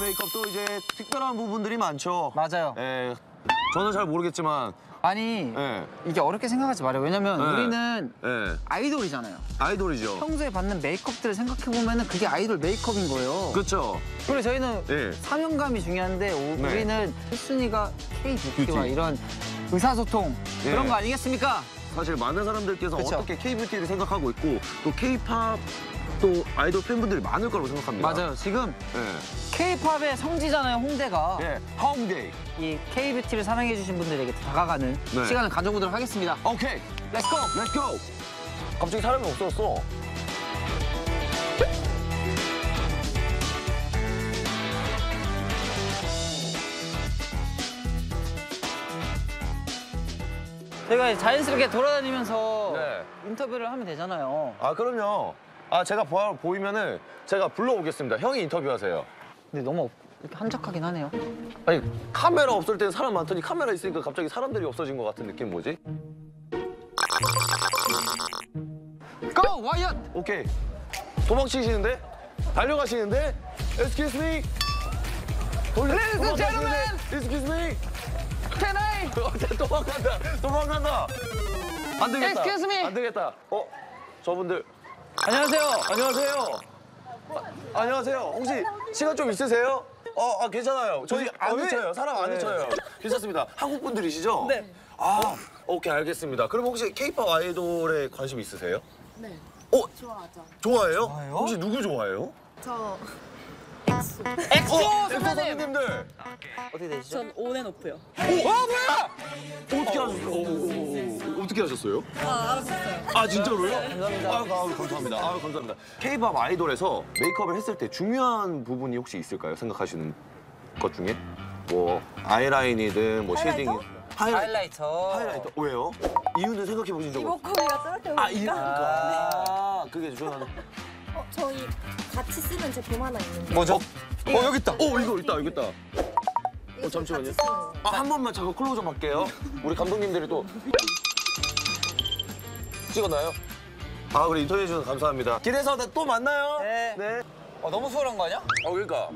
메이크업도 이제 특별한 부분들이 많죠. 맞아요. 예, 저는 잘 모르겠지만 아니 예, 이게 어렵게 생각하지 말아요. 왜냐면 네. 우리는 예, 아이돌이잖아요. 아이돌이죠. 평소에 받는 메이크업들을 생각해보면 그게 아이돌 메이크업인 거예요. 그렇죠. 그리고 저희는 예. 사명감이 중요한데 네. 우리는 1순위가 K-뷰티와 뷰티. 이런 의사소통 예. 그런 거 아니겠습니까? 사실 많은 사람들께서 그쵸. 어떻게 K-뷰티를 생각하고 있고 또 K-팝 또 아이돌 팬분들이 많을 거라고 생각합니다. 맞아요. 지금 예. K-팝의 성지잖아요, 홍대가. 예, 홍대. 이 K-뷰티를 사랑해주신 분들에게 다가가는 네. 시간을 가져보도록 하겠습니다. 오케이, 렛츠고! 렛츠고. 갑자기 사람이 없어졌어. 저희가 자연스럽게 돌아다니면서 네. 인터뷰를 하면 되잖아요. 아, 그럼요. 아, 제가 보이면은 제가 불러오겠습니다. 형이 인터뷰하세요. 근데 너무 이렇게 한적하긴 하네요. 아니, 카메라 없을 때는 사람 많더니 카메라 있으니까 갑자기 사람들이 없어진 것 같은 느낌 뭐지? 고! 와이엇! 오케이. 도망치시는데? 달려가시는데? Excuse me? Ladies and gentlemen! Excuse me? Can I? 도망간다! 안 되겠다. Excuse me? 안 되겠다. 저분들. 안녕하세요. 안녕하세요. 안녕하세요. 혹시 시간 좀 있으세요? 괜찮아요. 저희 안 늦춰요. 사람 안 늦춰요. 괜찮습니다. 한국 분들이시죠? 네. 아, 오케이, 알겠습니다. 그럼 혹시 K-팝 아이돌에 관심 있으세요? 네. 좋아하죠. 좋아해요? 좋아해요? 혹시 누구 좋아해요? 저 엑소. 엑소 엑소 선생님들. 어떻게 되시죠? 전 온앤오프요. 뭐야! 어떻게 하셨어요? 어떻게 하셨어요? 알았어요. 아, 진짜로요? 감사합니다. 아유, 감사합니다. 아유, 감사합니다. K-팝 아이돌에서 메이크업을 했을 때 중요한 부분이 혹시 있을까요? 생각하시는 것 중에? 뭐 아이라인이든 뭐 하이라이터? 쉐딩이 하이라이터. 하이라이터. 왜요? 이유는 생각해 보신 적 없어요? 이목구비가 저렇게 보니까. 이유가 그게 중요한. 저희 같이 쓰는 제품 하나 있는데. 뭐죠? 여기 있다. 이거 있다, 이거 있다. 이거 잠시만요. 같이 쓰는 거. 한 번만 잠깐 클로즈업 할게요. 우리 감독님들이 또 찍었나요? 아, 그래, 인터뷰해 주셔서 감사합니다. 길에서 또 만나요. 네. 너무 수월한 거 아니야? 그러니까.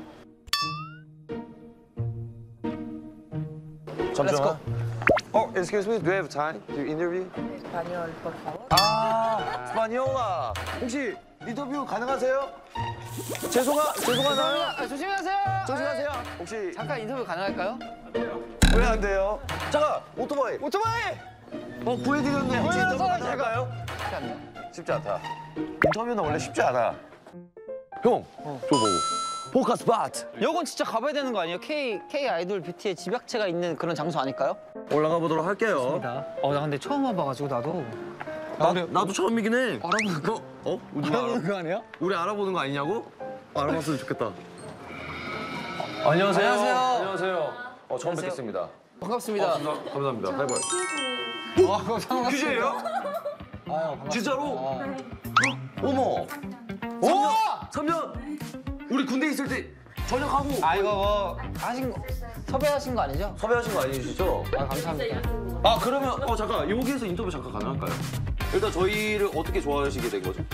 Let's go. Excuse me, do you have time to interview? 마뉴얼 por favor. 스파니올라. 혹시 인터뷰 가능하세요? 죄송하나요? 조심하세요. 조심하세요. 혹시 잠깐 인터뷰 가능할까요? 왜 안 돼요? 잠깐, 오토바이. 구해드렸는데 혹시 인터뷰 가능할까요? 쉽지 않네요. 쉽지 않다. 인터뷰는 원래 쉽지 않아. 형, 저 보고. 포커 스팟. 요건 진짜 가봐야 되는 거 아니에요? K 아이돌 뷰티의 집약체가 있는 그런 장소 아닐까요? 올라가 보도록 할게요. 나 근데 처음 와봐가지고 나도 나도 처음이긴 해. 알아보는 거. 우리 거 아니에요? 우리 알아보는 거 아니냐고? 알아봤으면 좋겠다. 안녕하세요. 안녕하세요. 안녕하세요. 처음 안녕하세요. 뵙겠습니다. 반갑습니다. 감사합니다. 하이바이. 반갑습니다. 퀴즈예요? 아유, 반갑습니다. 진짜로? 아. 어머. 우와! 3년. 우리 군대 있을 때 전역하고. 이거 뭐 하신 거 섭외하신 거 아니죠? 섭외하신 거 아니시죠? 감사합니다. 그러면 잠깐 여기에서 인터뷰 잠깐 가능할까요? 일단 저희를 어떻게 좋아하시게 된 거죠?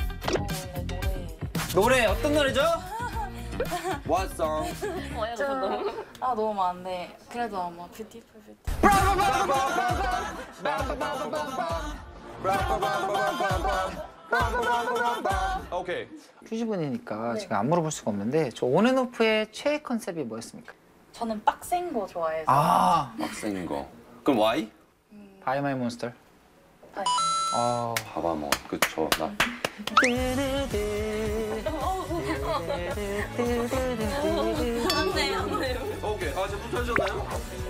노래 어떤 노래죠? What song? 너무 많은데 그래도 아마 뷰티풀 뷰티. 오케이. 퓨즈분이니까 제가 안 물어볼 수가 없는데 저 온앤오프의 최애 컨셉이 뭐였습니까? 저는 빡센 거 좋아해서. 빡센 거. 그럼 why? 바이 마이 몬스터. 네. 봐봐 뭐 그쵸 나. 오케이. 지금 붙여주셨나요?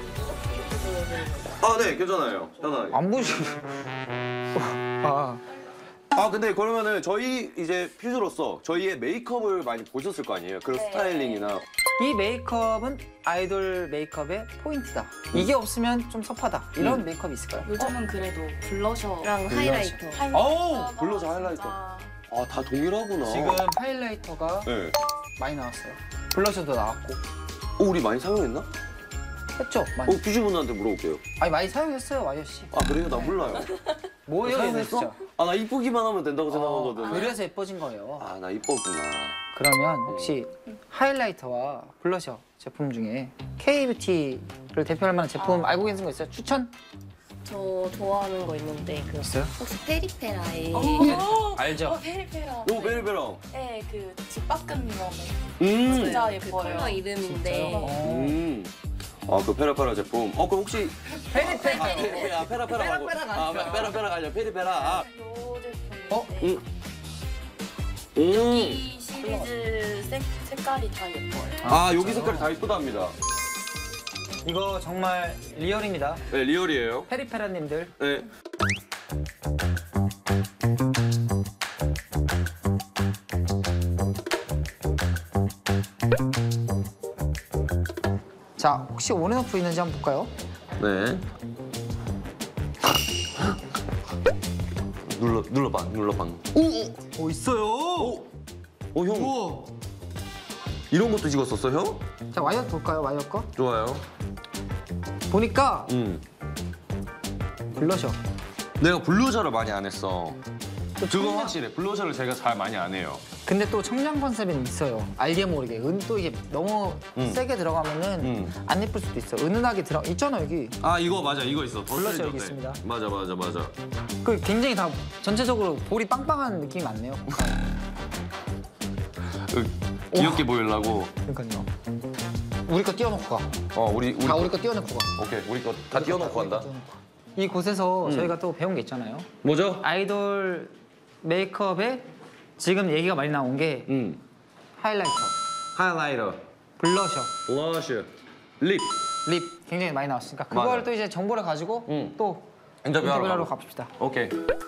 네, 괜찮아요. 편안하게. 안 보시고. 근데 그러면은 저희 이제 퓨즈로서 저희의 메이크업을 많이 보셨을 거 아니에요? 그런 스타일링이나. 이 메이크업은 아이돌 메이크업의 포인트다. 이게 없으면 좀 섭하다. 이런 메이크업이 있을까요? 요즘은 그래도 블러셔랑 하이라이터. 블러셔 하이라이터. 다 동일하구나. 지금 하이라이터가 네. 많이 나왔어요. 블러셔도 나왔고. 우리 많이 사용했나? 했죠? 많이. 뷰즈분한테 물어볼게요. 아니 많이 사용했어요, 와이어 씨. 아 그래요? 나 몰라요. 뭐예요, 얘는 진짜? 아 나 이쁘기만 하면 된다고 생각하거든. 그래서 예뻐진 거예요. 아 나 이뻤구나. 그러면 혹시 하이라이터와 블러셔 제품 중에 K-뷰티를 대표할 만한 제품 알고 계신 거 있어요? 추천? 저 좋아하는 거 있는데 그 있어요? 혹시 페리페라의 알죠? 페리페라. 오 베리베랑. 네, 그 집밥금 이거 그 진짜 컬러 예뻐요. 이름인데 어. 아그 페라페라 제품. 그럼 혹시 페리페라. 페라페라 말고. 페라페라 아니야 페리페라. 요 제품인데 어? 이 시리즈 색깔이 다 예뻐요. 아 여기 색깔이 다 이쁘답니다. 이거 정말 리얼입니다. 네 리얼이에요. 페리페라님들. 네. 자, 혹시 온앤오프 있는지 한번 볼까요? 네. 눌러봐. 오, 있어요. 오 형. 이런 것도 찍었었어 형? 자, 와이어 볼까요, 와이어 거? 좋아요. 보니까 블러셔. 내가 블루셔를 많이 안 했어. 그건 확실해. 블루셔를 제가 잘 많이 안 해요. 근데 또 청량 컨셉은 있어요. 알게 모르게. 또 이게 너무 세게 들어가면은 안 예쁠 수도 있어. 은은하게 들어 있잖아 여기. 아 이거 맞아. 이거 있어. 블러셔 여기 있습니다. 맞아. 그 굉장히 다 전체적으로 볼이 빵빵한 느낌이 많네요. 귀엽게 보이려고. 그러니까요. 우리 거 띄워놓고 가. 우리 다 우리 거 띄워놓고 가. 오케이. 우리 거 다 띄워놓고 간다. 이 곳에서 저희가 또 배운 게 있잖아요. 뭐죠? 아이돌 메이크업에 지금 얘기가 많이 나온 게 하이라이터, 하이라이터, 블러셔, 블러셔, 립. 립 굉장히 많이 나왔으니까 그걸 맞아요. 또 이제 정보를 가지고 또 인터뷰하러 인터뷰하러 가보- 가봅시다. 오케이.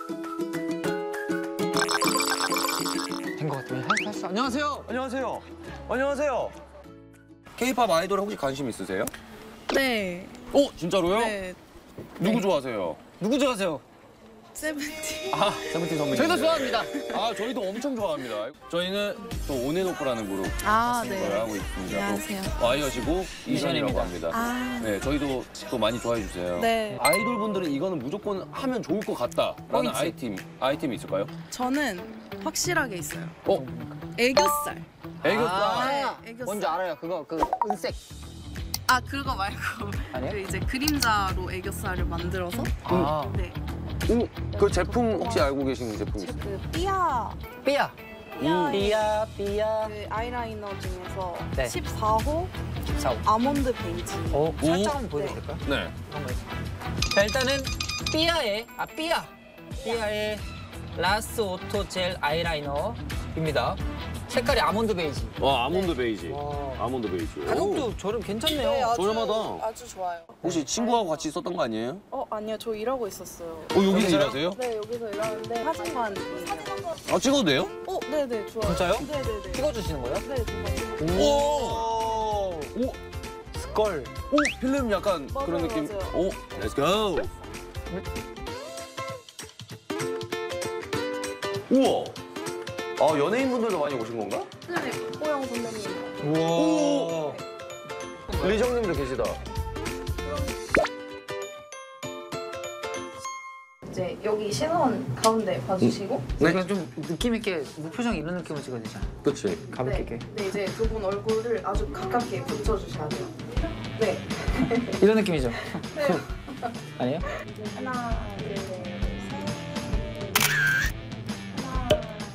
된 것 같아요. 할수 안녕하세요. 안녕하세요. K-팝 아이돌에 혹시 관심 있으세요? 네. 진짜로요? 네. 누구 좋아하세요? 누구 좋아하세요? 세븐틴. 세븐틴 선배님. 저희도 좋아합니다. 아 저희도 엄청 좋아합니다. 저희는 또 온앤오프라는 그룹 아, 을 네. 하고 있습니다. 안녕하세요. 또 와이어시고 이선이라고 합니다. 아. 네, 저희도 또 많이 좋아해 주세요. 네. 아이돌 분들은 이거는 무조건 하면 좋을 것 같다라는 아이템이 있을까요? 저는 확실하게 있어요. 어, 애교살. 애교살. 네, 애교살. 뭔지 알아요. 그거 그 은색 아, 그거 말고 아니에요? 그 이제 그림자로 애교살을 만들어서 아, 네. 오, 그 제품 혹시 알고 계신 제품 있어요? 그 삐아 삐야. 삐야. 그 아이라이너 중에서 네. 14호 14호. 아몬드 베이지. 살짝 한번 보여도 될까요? 네. 자, 일단은 삐아의 라스 오토 젤 아이라이너입니다. 색깔이 아몬드 베이지. 와, 아몬드 베이지. 와. 아몬드 베이지. 가격도 저렴 괜찮네요. 네, 저렴하다. 아주 좋아요. 혹시 친구하고 같이 썼던 거 아니에요? 아니요. 저 일하고 있었어요. 여기서 일하세요? 네, 여기서 일하는데 사진관이에요. 아, 찍어도 돼요? 네네, 좋아요. 진짜요? 네네네. 찍어주시는 거예요? 네, 정말. 오! 오! 스컬. 오! 필름 약간 맞아요, 그런 느낌. 맞아요. 오! Let's go! 우와! 아, 연예인분들도 많이 오신 건가? 네, 호영 선배님. 우와. 리정님도 계시다. 이제 여기 신원 가운데 봐주시고 네. 약간 좀 느낌 있게 무표정 이런 느낌으로 찍어야 되잖아. 그치. 가볍게 있게. 네, 이제 그분 얼굴을 아주 가깝게 붙여주셔야 돼요. 네. 이런 느낌이죠? 아니에요? 하나, 둘, 셋. 하나,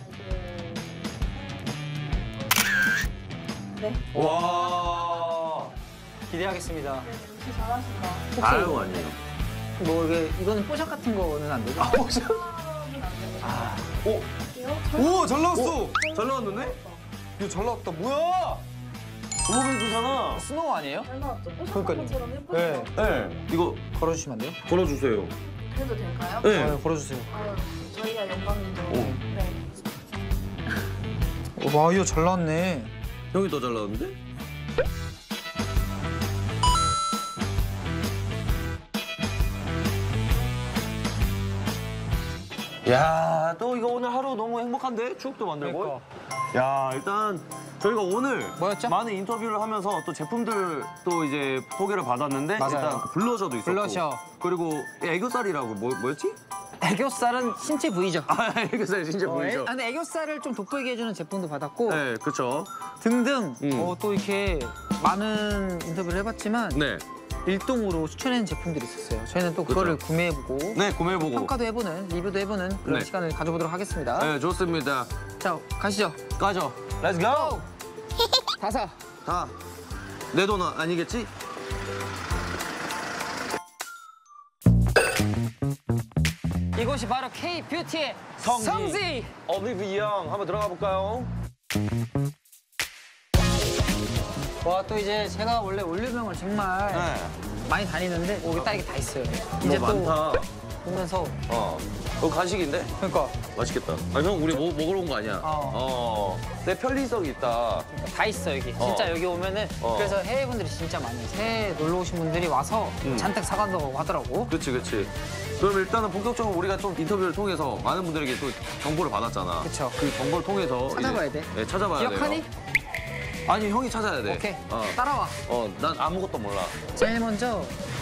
둘. 네. 와! 기대하겠습니다. 이렇게 잘하신다. 아유, 아니에요. 뭐 이게 이거는 뽀샵 같은 거는 안 되죠? 오! 잘 나왔어! 잘 나왔는데? 이거 잘 나왔다. 뭐야? 로맨스잖아. 스노우 아니에요? 잘 나왔죠? 그러니까요. 것처럼 예쁘죠? 네. 네. 이거 걸어주시면 안 돼요? 걸어주세요. 그래도 될까요? 네. 아, 걸어주세요. 아유, 저희가 영광이죠. 오. 네. 와, 이거 잘 나왔네. 형이 더 잘 나왔는데? 야, 또 이거 오늘 하루 너무 행복한데? 추억도 만들고. 그러니까. 야, 일단 저희가 오늘 뭐였죠? 많은 인터뷰를 하면서 또 제품들 또 이제 소개를 받았는데 맞아요. 일단 블러셔도 있었고 블러셔. 그리고 애교살이라고 뭐였지? 애교살은 신체 부위죠. 아 애교살 진짜 보이죠? 근데 애교살을 좀 돋보이게 해주는 제품도 받았고 네, 그렇죠. 등등 음. 또 이렇게 많은 인터뷰를 해봤지만 네, 일동으로 추천해준 제품들이 있었어요. 저희는 또 그거를 구매해보고 네 구매해보고. 평가도 해보는, 리뷰도 해보는 그런 네. 시간을 가져보도록 하겠습니다. 네, 좋습니다. 자, 가시죠. 가죠. Let's go. 다 사. 다. 내 돈 아니겠지? 이곳이 바로 K-뷰티의 성지. 성지. 어비비영 한번 들어가 볼까요? 와, 또 이제 제가 원래 올리브영을 정말 네. 많이 다니는데 여기 딱 이게 다 있어요. 너무 이제 또 많다. 보면서 이거 간식인데? 그러니까 맛있겠다. 아, 형 우리 먹으러 온 거 아니야? 내 편리성이 있다. 다 있어 여기. 진짜 여기 오면은 그래서 해외 분들이 진짜 많이 새해 놀러 오신 분들이 와서 잔뜩 사간다고 하더라고. 그렇지, 그렇지. 그럼 일단은 본격적으로 우리가 좀 인터뷰를 통해서 많은 분들에게 또 정보를 받았잖아. 그쵸. 그 정보를 통해서 찾아봐야 이제, 돼. 네, 찾아봐야 기억하니? 돼요. 아니, 형이 찾아야 돼. 오케이. 어. 따라와. 난 아무것도 몰라. 제일 먼저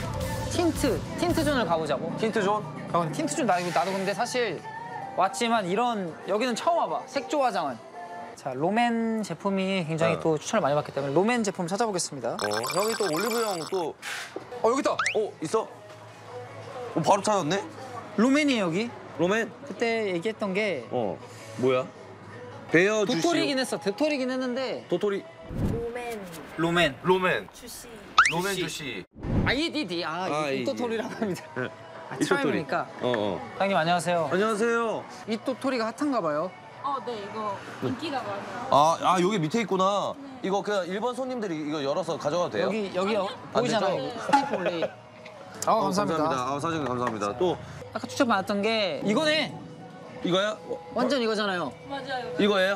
틴트존을 가보자고. 힌트 존? 틴트존 나도 근데 사실 왔지만 여기는 처음 와봐. 색조 화장은. 자, 롬앤 제품이 굉장히 또 추천을 많이 받기 때문에 롬앤 제품 찾아보겠습니다. 형이 또 올리브영 또 여기 있다. 있어? 바로 찾았네? 롬앤이에요 여기. 로맨? 그때 얘기했던 게 뭐야? 베어 주시. 도토리긴 했어. 도토리긴 했는데 도토리. 로맨 롬앤. 주시. 로맨 주시. IDD. 이 이토토리라고 합니다. 이토토리. 트라이브니까. 사장님 안녕하세요. 안녕하세요. 이토토리가 핫한가 봐요. 네, 이거 인기가 많아요. 여기 밑에 있구나. 이거 그냥 일본 손님들이 이거 열어서 가져가도 돼요? 여기 보이잖아요. 되죠? 스테이프 올리. 감사합니다. 사장님 감사합니다. 또 아까 추천 받았던 게 이거네. 이거야? 완전 이거잖아요. 맞아요. 이거예요?